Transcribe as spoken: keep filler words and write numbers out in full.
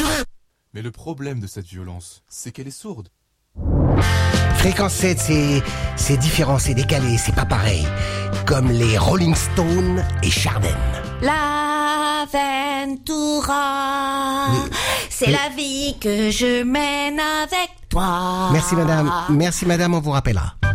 tu veux. Mais le problème de cette violence, c'est qu'elle est sourde. Fréquence sept, c'est, c'est différent, c'est décalé, c'est pas pareil. Comme les Rolling Stones et Chardin. La Ventura, Oui. c'est Oui. la vie que je mène avec toi. Merci madame, merci madame, on vous rappellera.